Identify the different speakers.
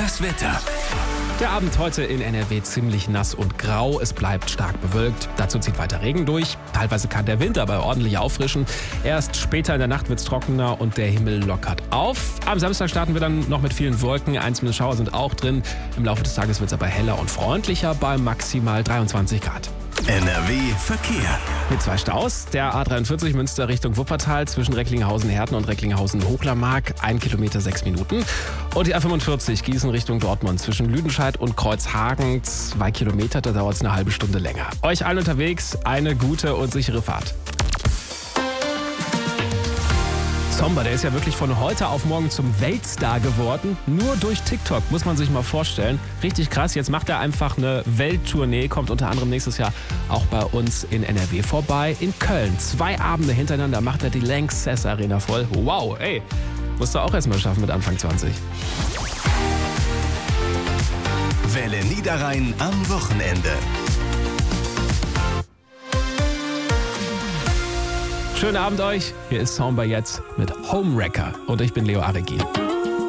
Speaker 1: Das Wetter.
Speaker 2: Der Abend heute in NRW ziemlich nass und grau. Es bleibt stark bewölkt. Dazu zieht weiter Regen durch. Teilweise kann der Wind aber ordentlich auffrischen. Erst später in der Nacht wird es trockener und der Himmel lockert auf. Am Samstag starten wir dann noch mit vielen Wolken. Einzelne Schauer sind auch drin. Im Laufe des Tages wird es aber heller und freundlicher bei maximal 23 Grad.
Speaker 1: NRW Verkehr.
Speaker 2: Mit 2 Staus. Der A43 Münster Richtung Wuppertal zwischen Recklinghausen-Herten und Recklinghausen-Hochlermark. 1 Kilometer 6 Minuten. Und die A45 Gießen Richtung Dortmund zwischen Lüdenscheid und Kreuzhagen. 2 Kilometer, da dauert es eine halbe Stunde länger. Euch allen unterwegs eine gute und sichere Fahrt. Zomba, der ist ja wirklich von heute auf morgen zum Weltstar geworden. Nur durch TikTok, muss man sich mal vorstellen. Richtig krass, jetzt macht er einfach eine Welttournee, kommt unter anderem nächstes Jahr auch bei uns in NRW vorbei. In Köln, 2 Abende hintereinander macht er die Lanxess Arena voll. Wow, ey, musst du auch erstmal schaffen mit Anfang 20.
Speaker 1: Welle Niederrhein am Wochenende.
Speaker 2: Schönen Abend euch. Hier ist Zomba jetzt mit Homewrecker und ich bin Leo Aregui.